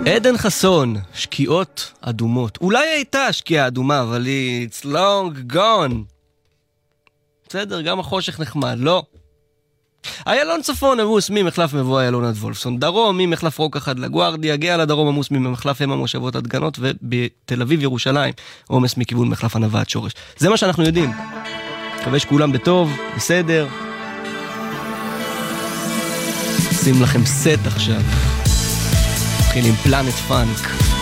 עדן חסון, שקיעות אדומות. אולי הייתה שקיעה אדומה, אבל היא it's long gone. בסדר, גם החושך נחמד, לא. איילון צפון עמוס ממחלף מבוא איילון עד וולפסון, דרום ממחלף רוק אחד לגוארדיה, גאה לדרום עמוס ממחלף הם המושבות עד גנות, ובתל אביב ירושלים עומס מכיוון מחלף ענבה עד שורש. זה מה שאנחנו יודעים. מקווה שכולם בטוב, בסדר. שים לכם סט עכשיו. נתחיל עם פלנט פאנק.